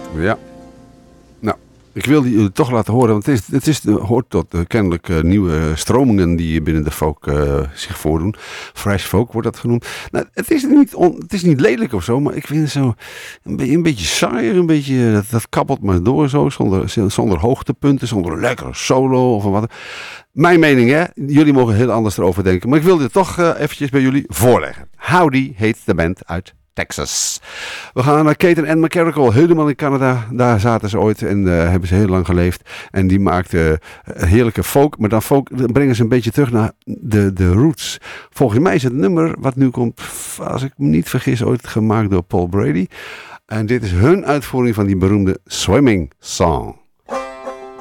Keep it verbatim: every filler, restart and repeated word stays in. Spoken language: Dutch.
Ja. Nou, ik wil die jullie toch laten horen, want het, is, het is, hoort tot uh, kennelijk uh, nieuwe stromingen die binnen de folk uh, zich voordoen. Fresh folk wordt dat genoemd. Nou, het, is niet on, het is niet lelijk of zo, maar ik vind het zo een, be- een beetje saaier, een beetje, dat, dat kabbelt maar door zo, zonder, zonder hoogtepunten, zonder lekkere solo of wat. Mijn mening, hè? Jullie mogen heel anders erover denken, maar ik wil dit toch uh, eventjes bij jullie voorleggen. Howdy heet de band uit Texas. We gaan naar Kate en Ann McCarrickle, helemaal in Canada. Daar zaten ze ooit en uh, hebben ze heel lang geleefd. En die maakten uh, heerlijke folk. Maar dan folk dan brengen ze een beetje terug naar de, de roots. Volgens mij is het nummer wat nu komt, als ik me niet vergis, ooit gemaakt door Paul Brady. En dit is hun uitvoering van die beroemde Swimming Song.